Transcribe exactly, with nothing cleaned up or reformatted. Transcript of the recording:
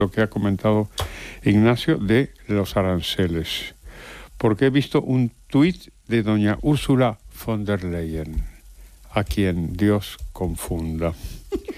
lo que ha comentado Ignacio de los aranceles, porque he visto un tuit de doña Úrsula von der Leyen, a quien Dios confunda.